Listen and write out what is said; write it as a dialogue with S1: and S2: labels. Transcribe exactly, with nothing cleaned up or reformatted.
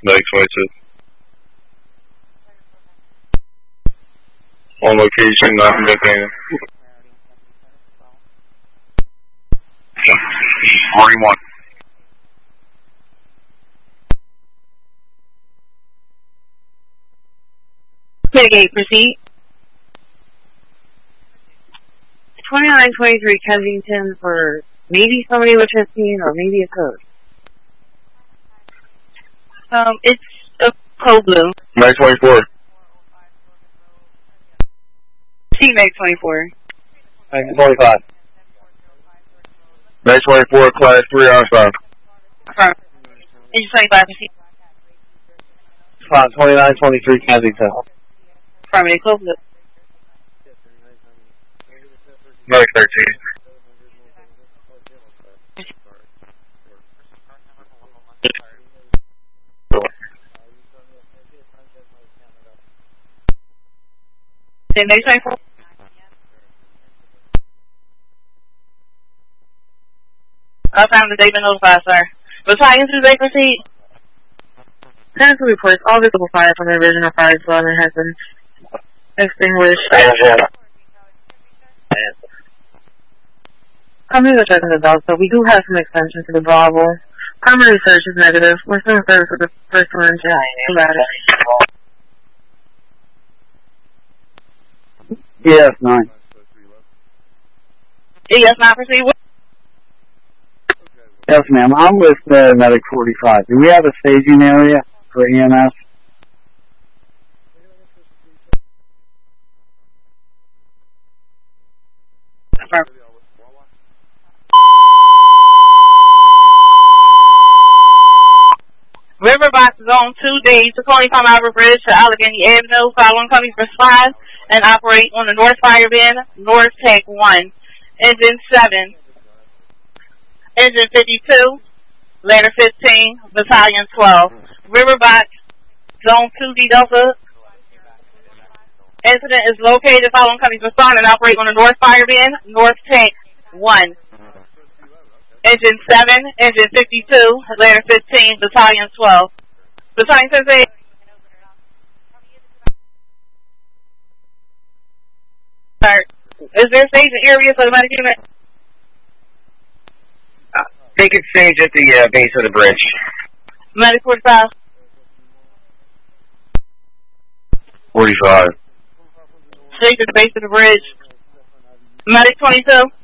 S1: Medic twenty-two. On location, nothing but thing. forty-one.
S2: Mitigate, proceed. twenty-nine twenty-three Kensington for maybe somebody with fifteen or maybe a code. Um, it's a code blue.
S1: Medic twenty-four.
S2: See Meg twenty-four.
S3: Medic twenty-five.
S1: Medic twenty-four, class three on five.
S2: Affirm. Engine twenty-five, proceed.
S3: Spot twenty-nine twenty-three Kensington.
S2: Affirmative, close it.
S1: Medic thirteen.
S2: Say Meg twenty-four. I found that they've been notified, sir. Battalion two, they proceed. Council reports all visible fire from the original fire dwelling has been extinguished. I'm going to go check on the dog, so we do have some extension to the Bravo. Primary search is negative. We're still in service with the first one. About it.
S3: E S nine.
S2: E S nine, proceed.
S3: Yes, ma'am. I'm with uh, Medic forty-five. Do we have a staging area for E M S?
S2: Affirmative. Riverbox Zone two days to Coney Palm Albert Bridge to Allegheny Avenue. Following companies respond and operate on the North Fire Bin, North Tech one. Engine seven. Engine fifty-two. Ladder fifteen. Battalion twelve. Riverbox Zone two D Delta. Incident is located following companies respond and operate on the North Fire Bin, North Tech one. Engine seven, engine fifty-two, ladder fifteen, battalion twelve. Battalion ten. Is there stage area for the medic unit?
S4: Uh, they could stage at the uh, base of the bridge.
S2: Medic forty-five.
S1: forty-five.
S2: Stage at the base of the bridge. Medic twenty-two.